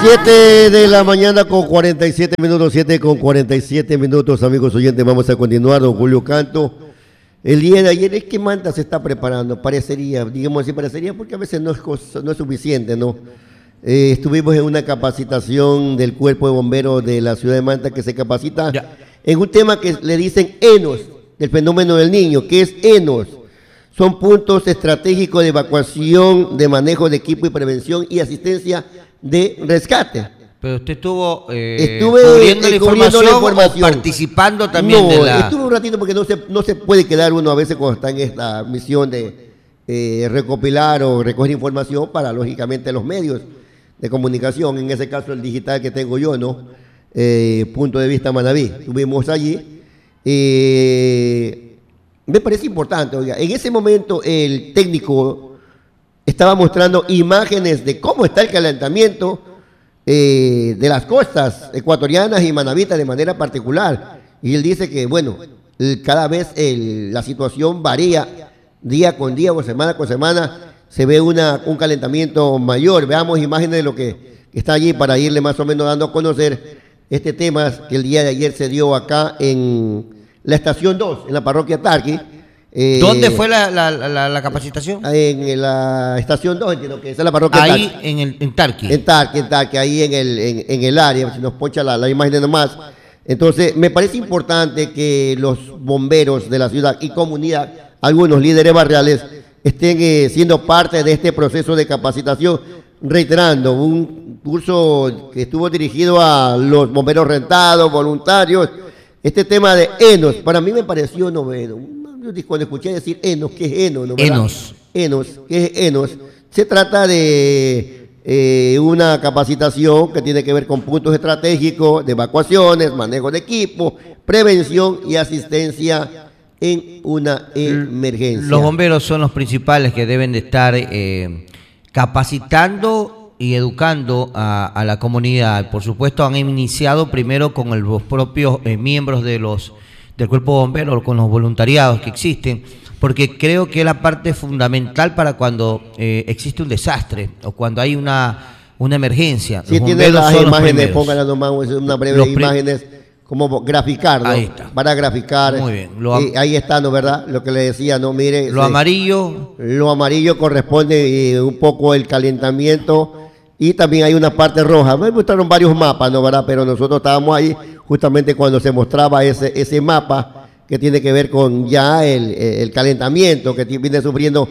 7 de la mañana con 47 minutos, 7 con 47 minutos, amigos oyentes, vamos a continuar, don Julio Canto. El día de ayer, es que Manta se está preparando, parecería, digamos así, parecería, porque a veces no es suficiente, ¿no? Estuvimos en una capacitación del Cuerpo de Bomberos de la ciudad de Manta, que se capacita en un tema que le dicen ENOS, del fenómeno del niño. ¿Qué es ENOS? Son puntos estratégicos de evacuación, de manejo de equipo y prevención y asistencia de rescate. Pero usted estuvo cubriendo la información o participando también de la... Estuve un ratito porque no se puede quedar uno a veces cuando está en esta misión de recopilar o recoger información para, lógicamente, los medios de comunicación, en ese caso el digital que tengo yo, ¿no? Punto de Vista Manabí. Estuvimos allí. Me parece importante, oiga, en ese momento el técnico estaba mostrando imágenes de cómo está el calentamiento de las costas ecuatorianas y manavitas de manera particular. Y él dice que, bueno, cada vez la situación varía día con día o semana con semana, se ve un calentamiento mayor. Veamos imágenes de lo que está allí para irle más o menos dando a conocer este tema que el día de ayer se dio acá en la estación 2, en la parroquia Tarqui. ¿Dónde fue la capacitación? En la estación 2, entiendo que esa es la parroquia ahí Tarqui. En Tarqui. En Tarqui, ahí en el área, si nos poncha la imagen nomás. Entonces, me parece importante que los bomberos de la ciudad y comunidad, algunos líderes barriales, estén siendo parte de este proceso de capacitación, reiterando un curso que estuvo dirigido a los bomberos rentados, voluntarios. Este tema de ENOS, para mí me pareció noveno. Cuando escuché decir ENOS, ¿qué es ENOS? ¿No, ENOS, ¿qué es ENOS? Se trata de una capacitación que tiene que ver con puntos estratégicos de evacuaciones, manejo de equipo, prevención y asistencia en una emergencia. Los bomberos son los principales que deben de estar capacitando y educando a la comunidad. Por supuesto, han iniciado primero con los propios miembros del Cuerpo de Bomberos, con los voluntariados que existen, porque creo que es la parte fundamental para cuando existe un desastre o cuando hay una emergencia. Si tiene las imágenes, pónganlas nomás, una breve imágenes, como graficar, ¿no? Ahí está. Para graficar. Muy bien. Ahí está, ¿no? ¿Verdad? Lo que le decía, ¿no? Mire. Lo amarillo corresponde un poco el calentamiento. Y también hay una parte roja. Me mostraron varios mapas, ¿no? ¿Verdad? Pero nosotros estábamos ahí justamente cuando se mostraba ese mapa que tiene que ver con ya el calentamiento que viene sufriendo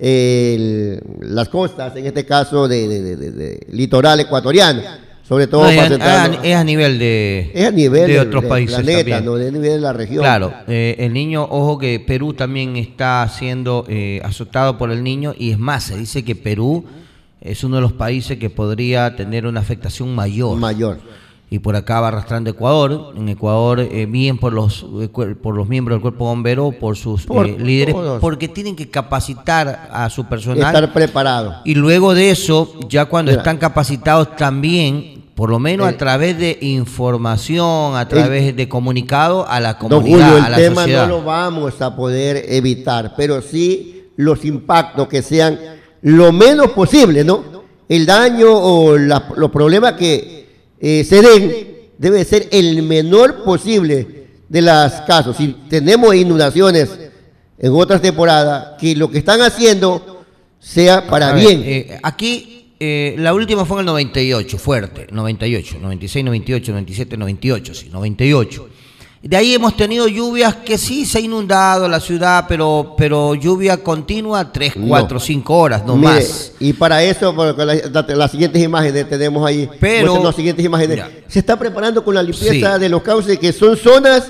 las costas, en este caso de litoral ecuatoriano. Sobre todo es a nivel de otros países planeta, también. ¿no? Es a nivel de la región. Claro, el niño, ojo que Perú también está siendo azotado por el niño, y es más, se dice que Perú es uno de los países que podría tener una afectación mayor. Y por acá va arrastrando Ecuador. En Ecuador, bien por los miembros del Cuerpo Bombero, por sus líderes, todos, porque tienen que capacitar a su personal. Estar preparado. Y luego de eso, ya cuando están capacitados también, por lo menos a través de información, a través de comunicado a la comunidad, Julio, a la sociedad. El tema no lo vamos a poder evitar, pero sí los impactos que sean lo menos posible, ¿no? El daño o los problemas que se den debe ser el menor posible de los casos. Si tenemos inundaciones en otras temporadas, que lo que están haciendo sea para bien. Aquí la última fue en el 98, fuerte, 98, 96, 98, 97, 98, sí, 98. De ahí hemos tenido lluvias que sí se ha inundado la ciudad, pero lluvia continua 3, 4, 5 horas, no más. Y para eso, las siguientes imágenes tenemos ahí. Pero las siguientes imágenes. Se está preparando con la limpieza de los cauces, que son zonas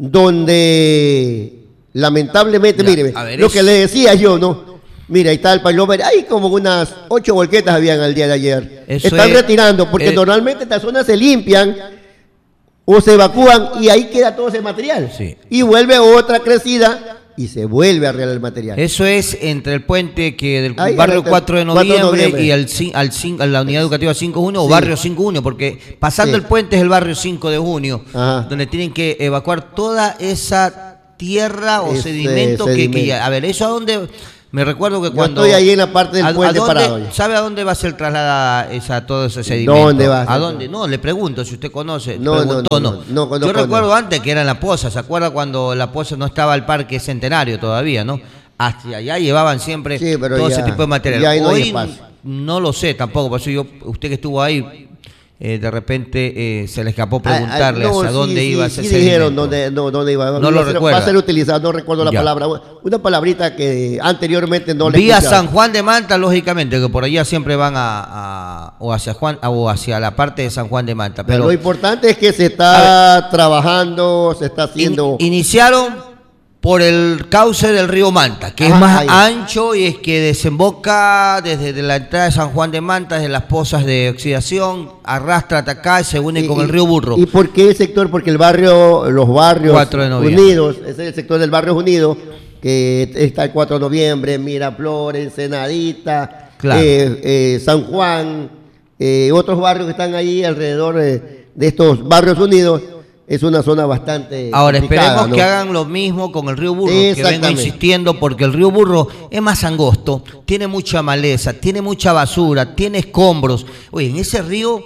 donde lamentablemente, mire, lo que le decía yo, ¿no? Mira, ahí está el Pailover, hay como unas 8 volquetas habían al día de ayer. Están retirando, porque normalmente estas zonas se limpian o se evacúan y ahí queda todo ese material. Sí. Y vuelve otra crecida y se vuelve a arreglar el material. Eso es entre el puente del barrio 4 de noviembre y la unidad educativa 5 de junio o barrio 5 de junio, porque pasando el puente es el barrio 5 de junio, donde tienen que evacuar toda esa tierra o sedimento que a ver, ¿eso a dónde? Me recuerdo que Yo cuando... estoy ahí en la parte del puente parado. ¿Sabe a dónde va a ser trasladada todo ese sedimento? ¿Dónde va? ¿A dónde? No, le pregunto si usted conoce. No. Yo recuerdo antes que era en La Poza. ¿Se acuerda cuando La Poza no estaba el Parque Centenario todavía, no? Hasta allá llevaban siempre todo ese tipo de material. Ya hoy no lo sé tampoco, por eso usted que estuvo ahí... de repente se le escapó preguntarle hacia dónde iba ese sedimento. Dijeron dónde iba. No lo recuerdo. Va a ser utilizado, no recuerdo la palabra. Una palabrita que anteriormente no le Vía San Juan de Manta, lógicamente, que por allá siempre van o hacia la parte de San Juan de Manta. Pero lo importante es que se está trabajando, se está haciendo... Iniciaron por el cauce del río Manta, que es más ancho y es que desemboca desde la entrada de San Juan de Manta, desde las pozas de oxidación, arrastra hasta acá y se une con el río Burro. ¿Y por qué el sector? Porque los barrios 4 de noviembre. unidos, ese es el sector del barrio unido, que está el 4 de noviembre, Miraflores, Ensenadita, claro. San Juan, otros barrios que están ahí alrededor de estos barrios unidos. Es una zona bastante Ahora esperemos que hagan lo mismo con el río Burro, que vengo insistiendo, porque el río Burro es más angosto, tiene mucha maleza, tiene mucha basura, tiene escombros. Oye, en ese río,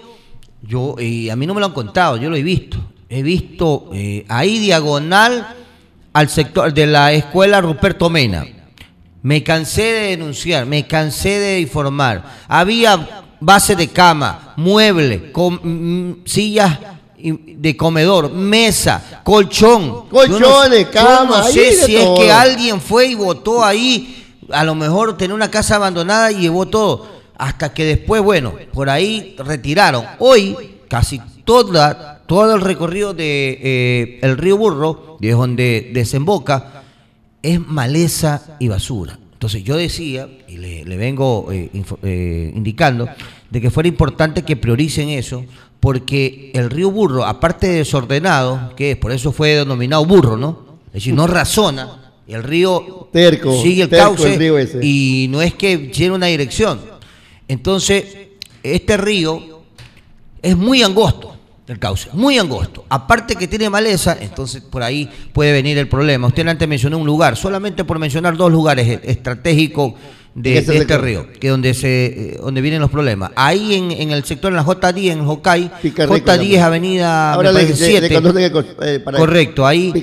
a mí no me lo han contado, yo lo he visto ahí diagonal al sector de la escuela Ruperto Mena. Me cansé de denunciar, me cansé de informar. Había base de cama, mueble, sillas de comedor, mesa, colchones, cama. No sé si es que alguien fue y botó ahí, a lo mejor tenía una casa abandonada y llevó todo, hasta que después, bueno, por ahí retiraron. Hoy casi todo el recorrido de el río Burro, de donde desemboca, es maleza y basura. Entonces yo decía, y le vengo indicando, de que fuera importante que prioricen eso, porque el río Burro, aparte de desordenado, que es, por eso fue denominado burro, ¿no? Es decir, no razona, el río sigue el cauce y no es que tiene una dirección. Entonces, este río es muy angosto, el cauce, muy angosto. Aparte que tiene maleza, entonces por ahí puede venir el problema. Usted antes mencionó un lugar, solamente por mencionar 2 lugares estratégicos de este río, que donde vienen los problemas. Ahí en el sector, en la J10, en Jocay, J10 Avenida 7. Correcto, ahí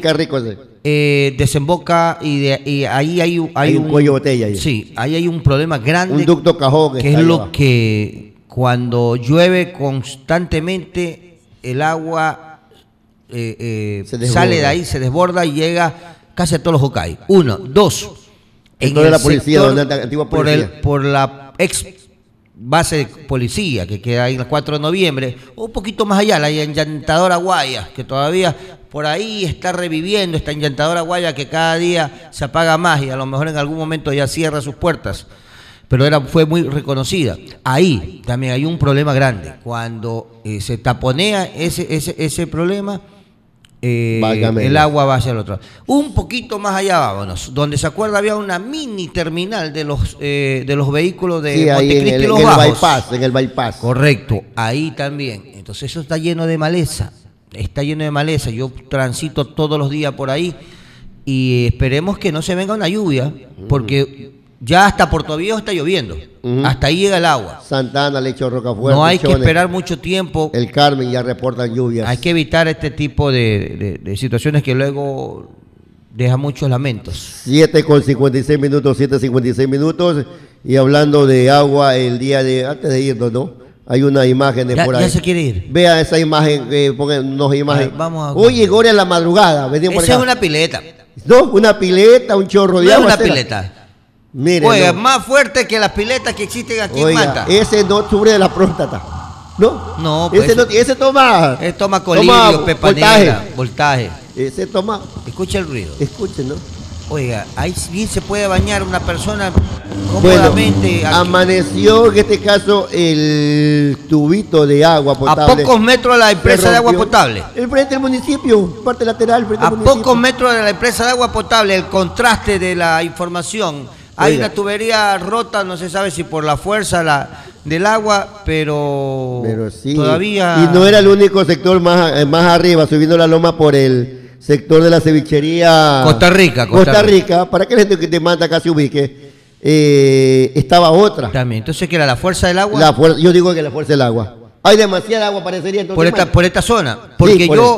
desemboca y ahí hay un cuello de botella. Sí, ahí hay un problema grande. Un ducto cajón. Que es lo que cuando llueve constantemente el agua sale de ahí, se desborda y llega casi a todos los Jocay. 1, 2. En el la policía, sector, la antigua policía. por la ex base de policía que queda ahí en el 4 de noviembre, o un poquito más allá, la enllantadora Guaya, que todavía por ahí está reviviendo esta enllantadora Guaya que cada día se apaga más y a lo mejor en algún momento ya cierra sus puertas, pero fue muy reconocida. Ahí también hay un problema grande. Cuando se taponea ese problema, el agua va hacia el otro lado. Un poquito más allá, vámonos, donde se acuerda había una mini terminal de los vehículos de Montecristi y Los Bajos. En el bypass. Correcto, ahí también. Entonces eso está lleno de maleza, yo transito todos los días por ahí y esperemos que no se venga una lluvia, porque ya hasta Puerto Viejo está lloviendo, hasta ahí llega el agua. Santana, Lecho, Rocafuerte. No hay que esperar mucho tiempo. El Carmen ya reportan lluvias. Hay que evitar este tipo de situaciones que luego deja muchos lamentos. 7:56 minutos. Y hablando de agua, el día de, antes de irnos, ¿no? Hay una imagen de por ahí. Ya se quiere ir. Vea esa imagen, pónganos imagen. Vamos a... Hoy llegó en la madrugada. Esa es una pileta. No, una pileta, un chorro de agua. No es una pileta. Mire, oiga, más fuerte que las piletas que existen aquí en Manta. Ese no sufre de la próstata. ¿No? No, pues ese toma. Toma colirio, pepa negra, voltaje. Ese toma. Escucha el ruido. Escuchen, ¿no? Oiga, ahí bien se puede bañar una persona cómodamente. Bueno, amaneció en este caso el tubito de agua potable. A pocos metros de la empresa de agua potable. El frente del municipio, parte lateral. A pocos metros de la empresa de agua potable, el contraste de la información. Hay una tubería rota, no se sabe si por la fuerza del agua, pero sí. Todavía... Y no era el único sector más arriba, subiendo la loma por el sector de la cevichería... Costa Rica. Para que la gente que te manda acá se ubique. estaba otra. También. Entonces, ¿qué era la fuerza del agua? Yo digo que la fuerza del agua. Hay demasiada agua, parecería. Entonces, por esta zona. Porque sí, yo